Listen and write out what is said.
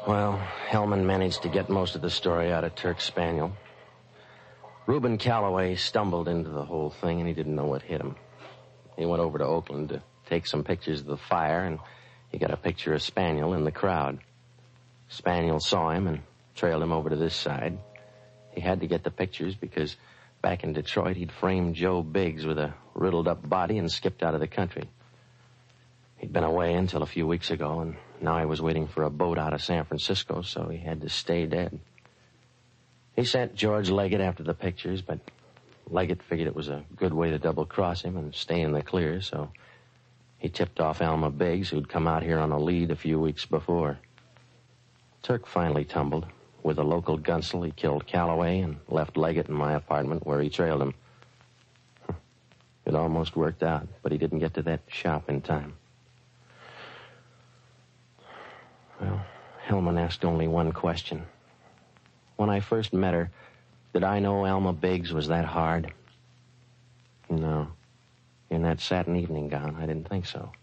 Well, Hellman managed to get most of the story out of Turk's spaniel. Reuben Calloway stumbled into the whole thing, and he didn't know what hit him. He went over to Oakland to take some pictures of the fire, and he got a picture of Spaniel in the crowd. Spaniel saw him and trailed him over to this side. He had to get the pictures because back in Detroit, he'd framed Joe Biggs with a riddled-up body and skipped out of the country. He'd been away until a few weeks ago, and now he was waiting for a boat out of San Francisco, so he had to stay dead. He sent George Leggett after the pictures, but Leggett figured it was a good way to double-cross him and stay in the clear, so he tipped off Alma Biggs, who'd come out here on a lead a few weeks before. Turk finally tumbled. With a local gunsel, he killed Calloway and left Leggett in my apartment where he trailed him. It almost worked out, but he didn't get to that shop in time. Well, Hellman asked only one question. When I first met her, did I know Alma Biggs was that hard? No. In that satin evening gown, I didn't think so.